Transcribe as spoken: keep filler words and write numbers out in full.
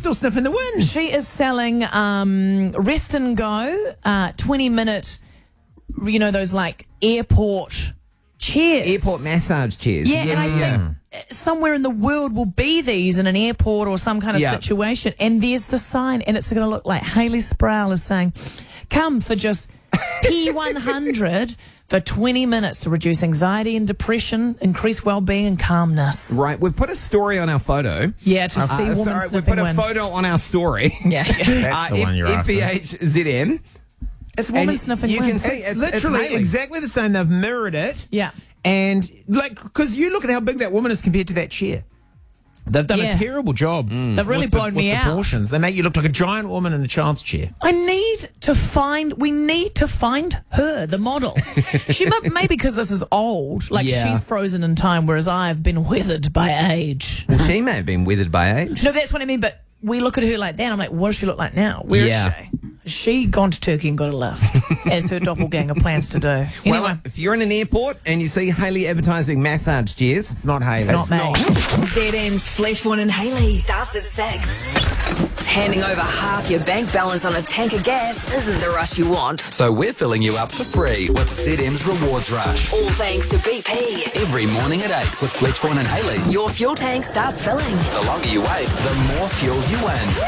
still sniffing the wind. She is selling um, rest and go, uh, twenty minute, you know, those like airport chairs. Airport massage chairs. Yeah, and I think somewhere in the world will be these in an airport or some kind of Yeah. situation. And there's the sign, and it's going to look like Hayley Sproul is saying, come for just P one hundred for twenty minutes to reduce anxiety and depression, increase well-being and calmness. Right, we've put a story on our photo. Yeah, to see Uh, women sorry, we sniffing put a wind. photo on our story. Yeah, yeah. That's the one you're F after. E H Z M. It's women And sniffing you wind. can see It's, it's literally it's Hayley. exactly the same. They've mirrored it. Yeah. And, like, because you look at how big that woman is compared to that chair. They've done Yeah. a terrible job. They've really with the- blown with me the out. proportions. They make you look like a giant woman in a child's chair. I need to find, we need to find her, the model. She might, maybe because this is old, like Yeah. she's frozen in time, whereas I've been withered by age. Well, she may have been withered by age. No, that's what I mean, but we look at her like that, and I'm like, what does she look like now? Where is Yeah. she? Has she gone to Turkey and got a lift, as her doppelganger plans to do. Anyway, Well, if you're in an airport and you see Hayley advertising massage chairs, It's not Hayley. it's not me. Z M's Fleshborn and Hayley starts at six. Handing over half your bank balance on a tank of gas isn't the rush you want. So we're filling you up for free with Z M's Rewards Rush. All thanks to B P. Every morning at eight with Fletchborn and Hayley. Your fuel tank starts filling. The longer you wait, the more fuel you win.